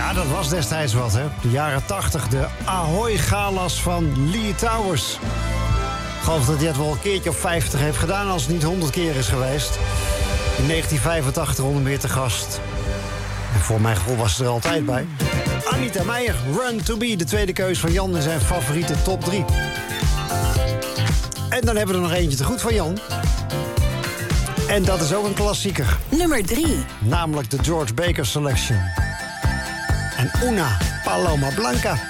Ja, dat was destijds wat, hè. De jaren 80, de Ahoy-galas van Lee Towers. Ik geloof dat hij het wel een keertje of 50 heeft gedaan... als het niet 100 keer is geweest. In 1985 onder meer te gast. En voor mijn gevoel was ze er altijd bij. Anita Meijer, Run to Be, de tweede keus van Jan in zijn favoriete top 3. En dan hebben we er nog eentje te goed van Jan. En dat is ook een klassieker. Nummer 3. Namelijk de George Baker Selection. En Una Paloma Blanca.